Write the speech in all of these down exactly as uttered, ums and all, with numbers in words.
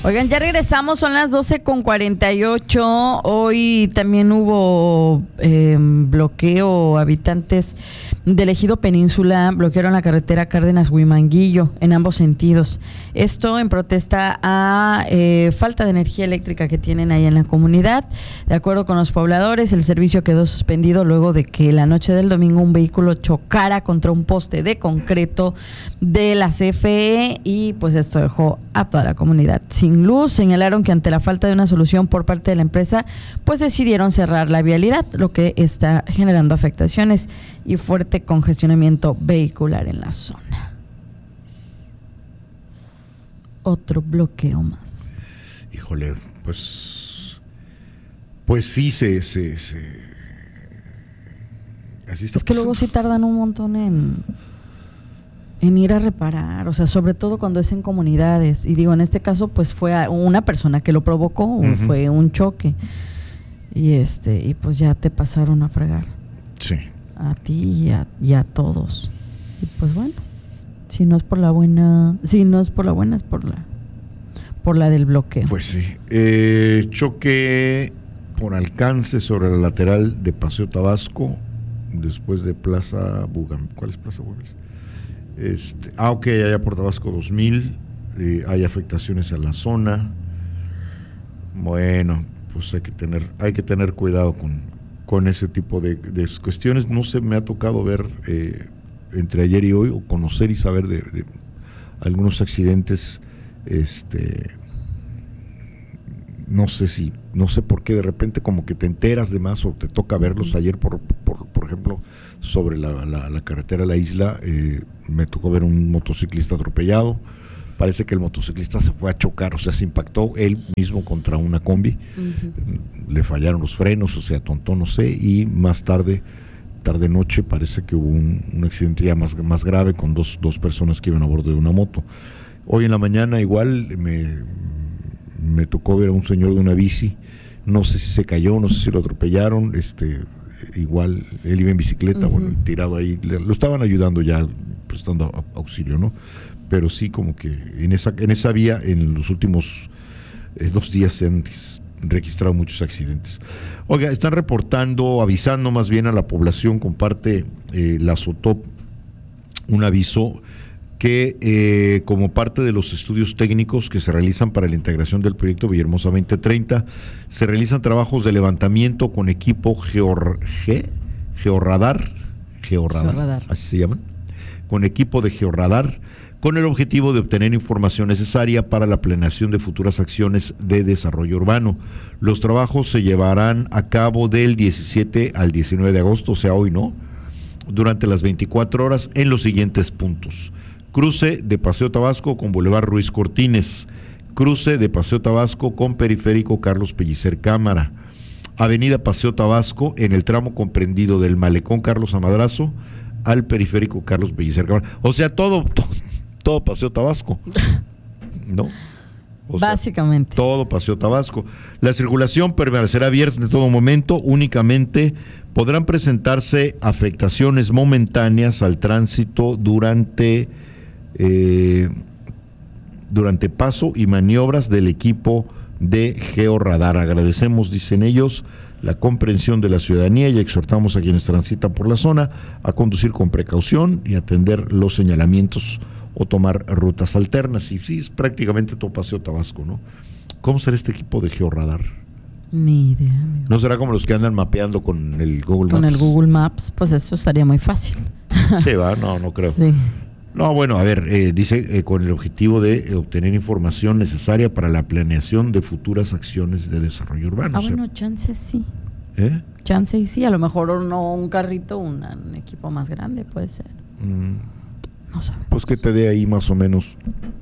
Oigan, ya regresamos, son las doce con cuarenta y ocho. Hoy también hubo eh, bloqueo. Habitantes del Ejido Península bloquearon la carretera Cárdenas-Huimanguillo en ambos sentidos. Esto en protesta a eh, falta de energía eléctrica que tienen ahí en la comunidad. De acuerdo con los pobladores, el servicio quedó suspendido luego de que la noche del domingo un vehículo chocara contra un poste de concreto de la C F E y pues esto dejó a toda la comunidad sin luz. Señalaron que ante la falta de una solución por parte de la empresa, pues decidieron cerrar la vialidad, lo que está generando afectaciones y fuerte congestionamiento vehicular en la zona. Otro bloqueo más. Híjole, pues pues sí se, se, se... así está es que pasando. luego sí tardan un montón en en ir a reparar, o sea, sobre todo cuando es en comunidades, y digo, en este caso pues fue a una persona que lo provocó, uh-huh. Fue un choque, y este, y pues ya te pasaron a fregar. Sí. A ti y a, y a todos. Y pues bueno, si no es por la buena, si no es por la buena, es por la, por la del bloqueo. Pues sí. Eh, choque por alcance sobre la lateral de Paseo Tabasco, después de Plaza Bugam. ¿Cuál es Plaza Bugam? Este, ah, ok, allá por Tabasco dos mil, eh, hay afectaciones en la zona. Bueno, pues hay que tener, hay que tener cuidado con, con ese tipo de, de cuestiones. No sé, me ha tocado ver eh, entre ayer y hoy, o conocer y saber de, de algunos accidentes, este, no sé si, no sé por qué de repente como que te enteras de más o te toca verlos. Ayer, por, por, por ejemplo, sobre la, la, la carretera de la isla, eh, me tocó ver un motociclista atropellado. Parece que el motociclista se fue a chocar, o sea, se impactó él mismo contra una combi, uh-huh. Le fallaron los frenos, o sea, tontó, no sé, y más tarde, tarde noche, parece que hubo un, un accidente ya más, más grave con dos, dos personas que iban a bordo de una moto. Hoy en la mañana igual me, me tocó ver a un señor de una bici, no sé si se cayó, no sé si lo atropellaron, este... igual él iba en bicicleta, uh-huh. Bueno, tirado ahí, le, lo estaban ayudando ya, prestando a, auxilio, ¿no? Pero sí, como que en esa en esa vía, en los últimos eh, dos días se han registrado muchos accidentes. Oiga, están reportando, avisando más bien a la población, comparte eh, la SOTOP un aviso que eh, como parte de los estudios técnicos que se realizan para la integración del proyecto Villahermosa veinte treinta, se realizan trabajos de levantamiento con equipo geor, ge, georradar, georradar, georradar, así se llaman, con equipo de georradar, con el objetivo de obtener información necesaria para la planeación de futuras acciones de desarrollo urbano. Los trabajos se llevarán a cabo del diecisiete al diecinueve de agosto, o sea, hoy, ¿no? Durante las veinticuatro horas en los siguientes puntos: cruce de Paseo Tabasco con Boulevard Ruiz Cortines, cruce de Paseo Tabasco con Periférico Carlos Pellicer Cámara, Avenida Paseo Tabasco en el tramo comprendido del Malecón Carlos Amadrazo al Periférico Carlos Pellicer Cámara. O sea, todo, todo, todo Paseo Tabasco, ¿no? O Básicamente. Sea, todo Paseo Tabasco. La circulación permanecerá abierta en todo momento, únicamente podrán presentarse afectaciones momentáneas al tránsito durante... Eh, durante paso y maniobras del equipo de georradar. Agradecemos, dicen ellos, la comprensión de la ciudadanía y exhortamos a quienes transitan por la zona a conducir con precaución y atender los señalamientos o tomar rutas alternas. Y sí, es prácticamente todo Paseo Tabasco, ¿no? ¿Cómo será este equipo de georradar? Ni idea, amigo. ¿No será como los que andan mapeando con el Google Maps? Con el Google Maps, pues eso estaría muy fácil. Sí, va, no, no creo. Sí. No, bueno, a ver, eh, dice eh, con el objetivo de eh, obtener información necesaria para la planeación de futuras acciones de desarrollo urbano. Ah, o sea, bueno, chance sí. ¿Eh? Chance y sí, a lo mejor no un carrito, una, un equipo más grande puede ser. Mm, no sabemos. Pues que te dé ahí más o menos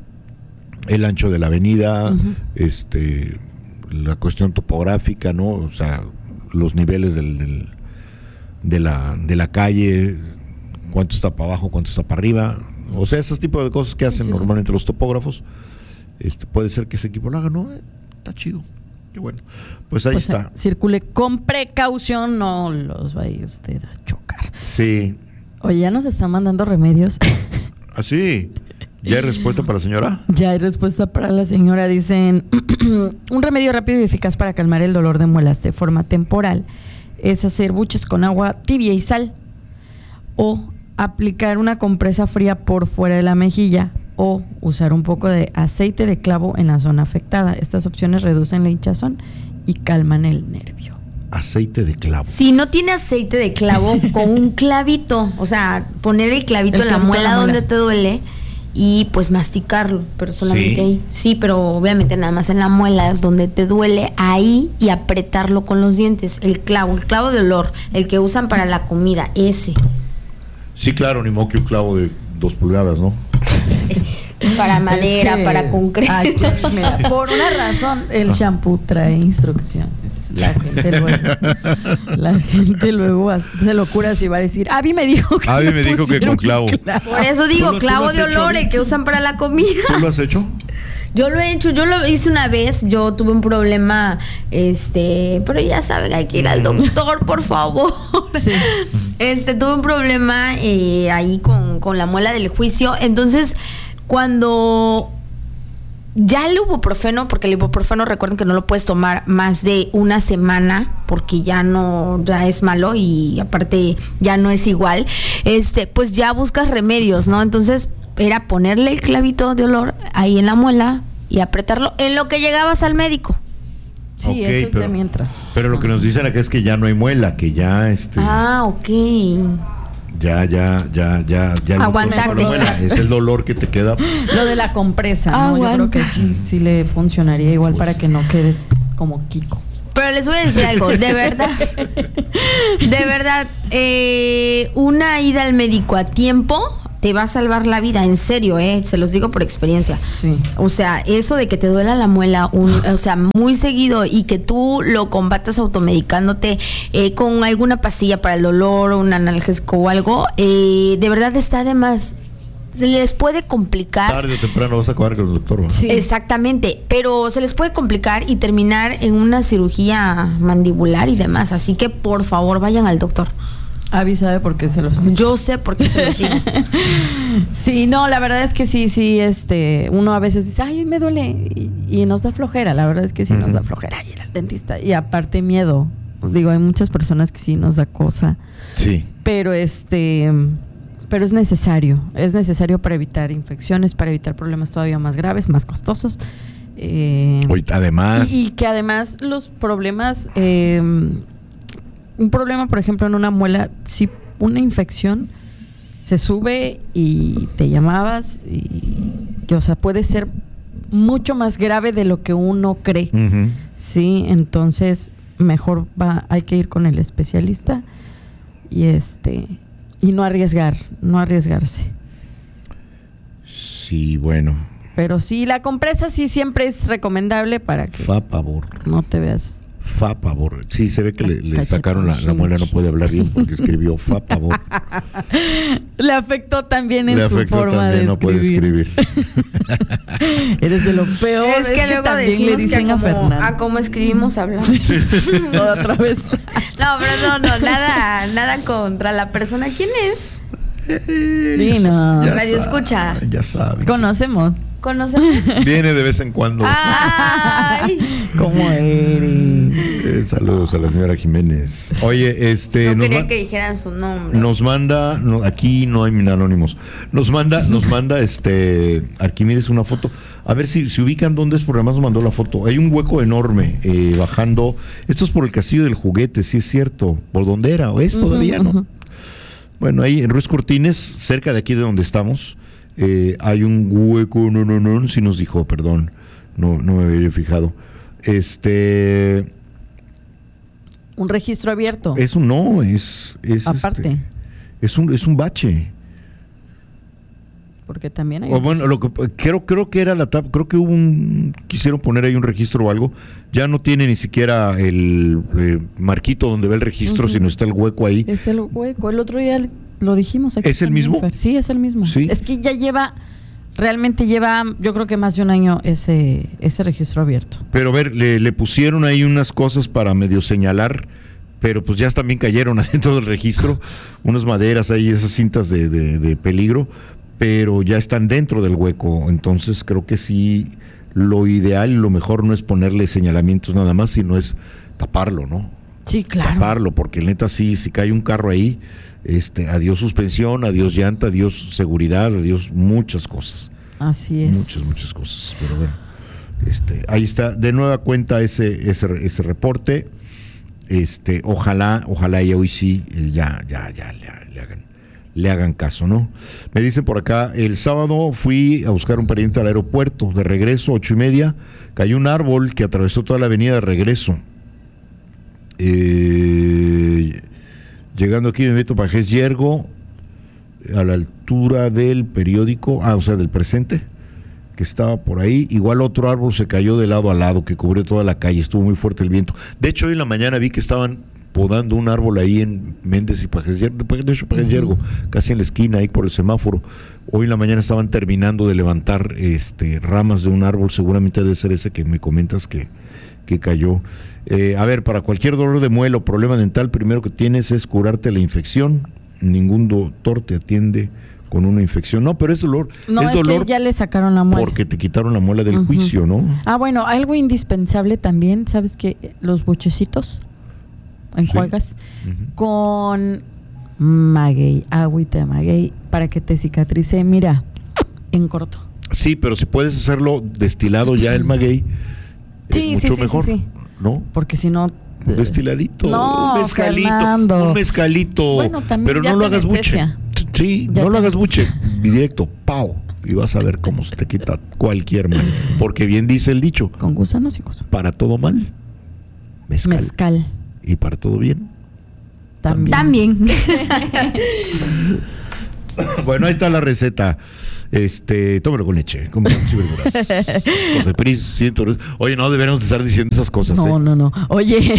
el ancho de la avenida, uh-huh. este, la cuestión topográfica, ¿no? O sea, los niveles del, del, de la de la calle, cuánto está para abajo, cuánto está para arriba. O sea, esos tipos de cosas que hacen sí, sí, normalmente sí. los topógrafos. Este, puede ser que ese equipo lo haga, ¿no? Eh, está chido. Qué bueno. Pues ahí pues está. Circule con precaución, no los vaya usted a chocar. Sí. Oye, ya nos están mandando remedios. ¿Ah, sí? ¿Ya hay respuesta para la señora? Ya hay respuesta para la señora. Dicen, un remedio rápido y eficaz para calmar el dolor de muelas de forma temporal es hacer buches con agua tibia y sal, o aplicar una compresa fría por fuera de la mejilla, o usar un poco de aceite de clavo en la zona afectada. Estas opciones reducen la hinchazón y calman el nervio. Aceite de clavo. Si no tiene aceite de clavo, con un clavito, o sea, poner el clavito el en la muela, la muela donde te duele y pues masticarlo, pero solamente ¿Sí? ahí. Sí, pero obviamente nada más en la muela donde te duele, ahí, y apretarlo con los dientes. El clavo, el clavo de olor, el que usan para la comida, ese. Sí, claro, ni modo que un clavo de dos pulgadas, ¿no? Para madera, Es que- para concreto. Ay, mira, por una razón, el shampoo trae instrucciones. La gente luego, la gente luego se lo cura si va a decir, Avi me dijo que Avi me dijo que con pusieron clavo. Por eso ¿Tú digo, lo- tú lo clavo has de hecho, olor, Avi? el que usan para la comida. ¿Tú lo has hecho? Yo lo he hecho, yo lo hice una vez, yo tuve un problema, este, pero ya saben, hay que ir al doctor, por favor. Sí. Este, tuve un problema eh, ahí con, con la muela del juicio, entonces cuando ya el ibuprofeno, porque el ibuprofeno recuerden que no lo puedes tomar más de una semana, porque ya no, ya es malo y aparte ya no es igual, este, pues ya buscas remedios, ¿no? Entonces era ponerle el clavito de olor ahí en la muela y apretarlo en lo que llegabas al médico. Sí, Ok, eso es pero- de mientras. Pero lo que nos dicen acá es que ya no hay muela, que ya este Ah, ok. ya ya ya ya ya no Aguantarte. con la muela, es el dolor que te queda. Lo de la compresa, ¿no? Yo creo que Aguanta. sí, sí le funcionaría igual para que no quedes como Kiko. Pero les voy a decir algo, de verdad, de verdad, eh, una ida al médico a tiempo te va a salvar la vida, en serio, eh, se los digo por experiencia. Sí. O sea, eso de que te duela la muela, un, o sea, muy seguido, y que tú lo combatas automedicándote eh, con alguna pastilla para el dolor, un analgésico o algo, eh, de verdad está de más. Se les puede complicar. Tarde o temprano vas a acabar con el doctor, ¿va? Sí. Exactamente, pero se les puede complicar y terminar en una cirugía mandibular y demás, así que por favor vayan al doctor. Avi sabe por qué se los Yo sé por qué se los digo. Sí, no, la verdad es que sí, sí, este, uno a veces dice, ay, me duele, y, y nos da flojera, la verdad es que sí nos da flojera ir al dentista, y aparte miedo, digo, hay muchas personas que sí nos da cosa, Sí. pero este, pero es necesario, es necesario para evitar infecciones, para evitar problemas todavía más graves, más costosos, eh, Ahorita, además, y, y que además los problemas, eh, un problema, por ejemplo, en una muela, si una infección se sube y te llamabas, y, y, o sea, puede ser mucho más grave de lo que uno cree, ujú. sí, entonces mejor va, hay que ir con el especialista y este y no arriesgar, no arriesgarse. Sí, bueno. Pero sí, la compresa sí siempre es recomendable para que Fa pavor. no te veas. Fa pavor. Sí, se ve que le, le Cachetón sacaron la, la muela, no puede hablar bien porque escribió fa pavor. Le afectó también en Le su afectó forma también, de no puede escribir. escribir. Eres de lo peor. Es que luego también decimos le que dicen a a como, Fernando. a como escribimos hablamos. Otra vez. No, pero no, no, nada, nada contra la persona. ¿Quién es? Sí, no. Ya Radio sabe, escucha. Ya sabe. Conocemos. ¿Conocemos? Viene de vez en cuando. Ay, ¿Cómo eres? Eh, saludos a la señora Jiménez. Oye, este no nos, quería ma- que dijeran su nombre. nos manda, no, aquí no hay anónimos. Nos manda, nos manda este Arquímedes una foto. A ver si, si ubican dónde es, porque además nos mandó la foto. Hay un hueco enorme eh, bajando. Esto es por el Castillo del Juguete, sí es cierto. ¿Por dónde era? ¿O es todavía, Ujú, no? ujú. Bueno, ahí en Ruiz Cortines, cerca de aquí de donde estamos, eh, hay un hueco, no, no, no, sí nos dijo, perdón, no, no me había fijado. Este, Un registro abierto. eso no, es, es Aparte. este, es un, es un bache. Porque también hay. O bueno, lo que creo, creo que era la tapa, creo que hubo un, quisieron poner ahí un registro o algo, ya no tiene ni siquiera el eh, marquito donde ve el registro, Ujú. sino está el hueco ahí. Es el hueco. El otro día lo dijimos aquí. ¿Es el también, mismo? Fer. Sí, es el mismo. Sí. Es que ya lleva, realmente lleva, yo creo que más de un año ese, ese registro abierto. Pero a ver, le, le pusieron ahí unas cosas para medio señalar, pero pues ya también cayeron adentro del registro, unas maderas ahí, esas cintas de, de, de peligro, pero ya están dentro del hueco, entonces creo que sí, lo ideal y lo mejor no es ponerle señalamientos nada más, sino es taparlo, ¿no? Sí, claro. Taparlo, porque neta sí, si cae un carro ahí, este, adiós suspensión, adiós llanta, adiós seguridad, adiós muchas cosas. Así es. Muchas, muchas cosas, pero bueno, este, ahí está, de nueva cuenta ese, ese, ese reporte, este, ojalá, ojalá y hoy sí, ya, ya, ya, le, le hagan, le hagan caso, ¿no? Me dicen por acá, el sábado fui a buscar un pariente al aeropuerto, de regreso, ocho y media, cayó un árbol que atravesó toda la avenida de regreso. Eh, llegando aquí me meto para Jes Yergo, a la altura del periódico, ah, o sea, del Presente, que estaba por ahí. Igual otro árbol se cayó de lado a lado, que cubrió toda la calle, estuvo muy fuerte el viento. De hecho, hoy en la mañana vi que estaban podando un árbol ahí en Méndez y Pajes Yergo, de hecho Pajes Yergo, uh-huh. casi en la esquina, ahí por el semáforo. Hoy en la mañana estaban terminando de levantar este ramas de un árbol, seguramente debe ser ese que me comentas que, que cayó. Eh, a ver, para cualquier dolor de muela o problema dental, primero que tienes es curarte la infección. Ningún doctor te atiende con una infección. No, pero es dolor. No, es, es dolor que ya le sacaron la muela. Porque te quitaron la muela del uh-huh. juicio, ¿no? Ah, bueno, algo indispensable también, ¿sabes qué? Los buchecitos, enjuagas, sí. uh-huh. con maguey, agüita de maguey, para que te cicatrice, mira, en corto. Sí, pero si puedes hacerlo destilado ya el maguey, sí, es mucho sí, mejor, sí, sí. ¿no? Porque si no... Un destiladito, no, un mezcalito, Fernando. un mezcalito, bueno, pero no lo hagas buche. Sí, ya no lo hagas buche, anestesia. directo, pao, y vas a ver cómo se te quita cualquier mal. Porque bien dice el dicho, con gusanos y cosas. Para todo mal, mezcal. Mezcal. Y para todo bien, también. También. Bueno, ahí está la receta. Este, tómelo con leche, con frutas y verduras. Con repris, ciento. Oye, no deberíamos de estar diciendo esas cosas. No, ¿eh? no, no. Oye,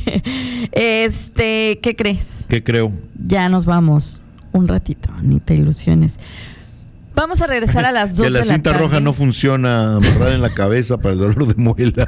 este, ¿qué crees? ¿Qué creo? Ya nos vamos un ratito, ni te ilusiones. Vamos a regresar a las dos de la tarde. Que la cinta roja no funciona amarrada en la cabeza para el dolor de muela.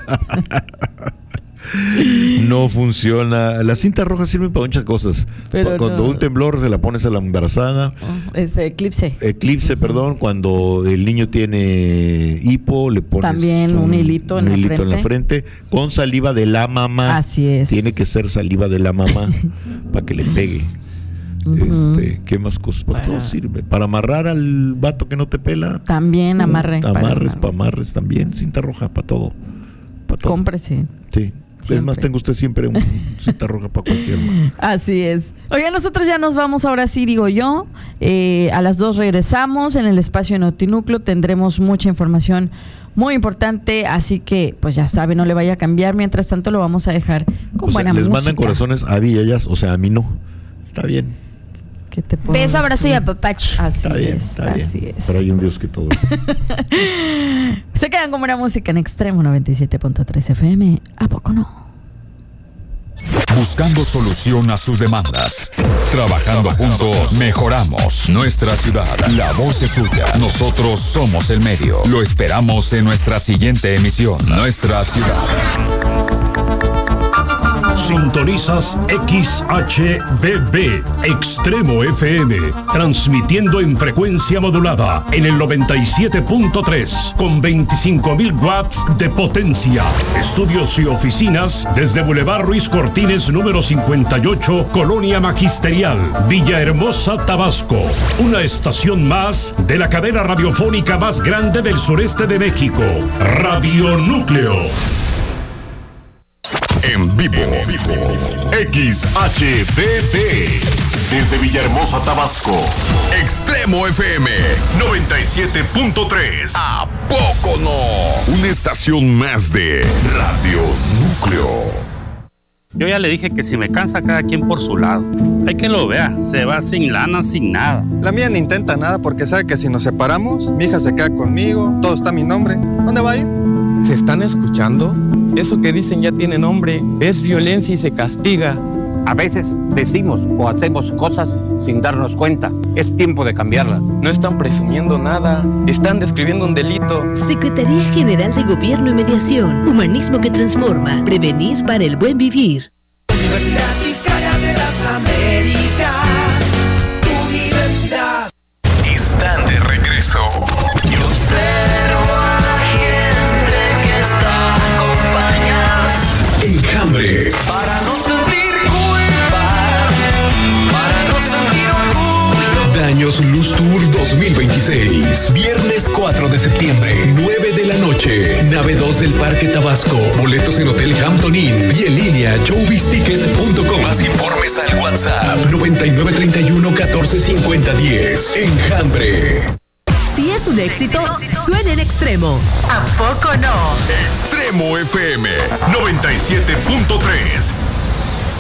No funciona. La cinta roja sirve para muchas cosas. Pero cuando no. un temblor se la pones a la embarazada. Oh, es eclipse. Eclipse, uh-huh. perdón. Cuando el niño tiene hipo, le pones también un, un hilito, en, un la hilito frente. en la frente con saliva de la mamá. Así es. Tiene que ser saliva de la mamá para que le pegue. Uh-huh. Este, ¿qué más cosas? Para todo sirve. Para amarrar al vato que no te pela. También amarre. Uh, amarres, para amarres también. Cinta roja para todo. Para todo. Cómprese. Sí. Siempre. Es más, tenga usted siempre una cinta roja para cualquier mal. Así es. Oiga, nosotros ya nos vamos ahora sí, digo yo. Eh, a las dos regresamos en el espacio Notinúcleo. Tendremos mucha información muy importante, así que pues ya sabe, no le vaya a cambiar. Mientras tanto lo vamos a dejar con o sea, buena les música. Mandan corazones a Abby y ellas, o sea, a mí no. Está bien. ¿Qué te puedo Beso, abrazo decir? y apapacho. Así está bien, es, está así bien. es. Pero hay un Dios que todo. Se quedan con buena música en Extremo noventa y siete punto tres F M. ¿A poco no? Buscando solución a sus demandas. Trabajando juntos, mejoramos nuestra ciudad. La voz es suya. Nosotros somos el medio. Lo esperamos en nuestra siguiente emisión. Nuestra ciudad. Sintonizas X H V B, Extremo F M, transmitiendo en frecuencia modulada en el noventa y siete punto tres, con veinticinco mil watts de potencia. Estudios y oficinas desde Boulevard Ruiz Cortines, número cincuenta y ocho, Colonia Magisterial, Villahermosa, Tabasco. Una estación más de la cadena radiofónica más grande del sureste de México, Radio Núcleo. En vivo, en vivo, X H V B, desde Villahermosa, Tabasco, Extremo F M noventa y siete punto tres. ¿A poco no? Una estación más de Radio Núcleo. Yo ya le dije que si me cansa, cada quien por su lado. Hay que lo vea, se va sin lana, sin nada. La mía no intenta nada porque sabe que si nos separamos, mi hija se queda conmigo, todo está a mi nombre. ¿Dónde va a ir? ¿Se están escuchando? Eso que dicen ya tiene nombre, es violencia y se castiga. A veces decimos o hacemos cosas sin darnos cuenta. Es tiempo de cambiarlas. No están presumiendo nada, están describiendo un delito. Secretaría General de Gobierno y Mediación. Humanismo que transforma. Prevenir para el buen vivir. Universidad Vizcaya de las Américas. Universidad. Están de regreso. Premios Luz Tour dos mil veintiséis. Viernes cuatro de septiembre, nueve de la noche. Nave dos del Parque Tabasco. Boletos en Hotel Hampton Inn y en línea showbiz ticket punto com. Más informes al WhatsApp noventa y nueve treinta y uno catorce cincuenta diez. Enjambre. Si es un éxito, suena en Extremo. ¿A poco no? Extremo F M noventa y siete punto tres.